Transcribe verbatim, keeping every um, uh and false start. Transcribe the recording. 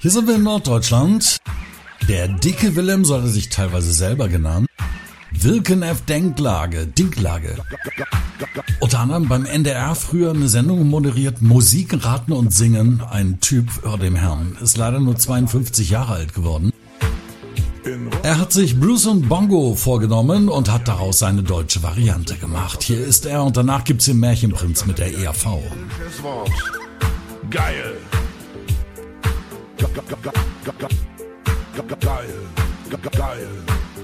Hier sind wir in Norddeutschland. Der dicke Willem, so hat er sich teilweise selber genannt. Wilken F. Denklage, Dinklage. Unter anderem beim N D R früher eine Sendung moderiert, Musik, Raten und Singen. Ein Typ vor dem Herrn, ist leider nur zweiundfünfzig Jahre alt geworden. Er hat sich Blues und Bongo vorgenommen und hat daraus seine deutsche Variante gemacht. Hier ist er und danach gibt's den Märchenprinz mit der E R V. Geil. Geil. Geil.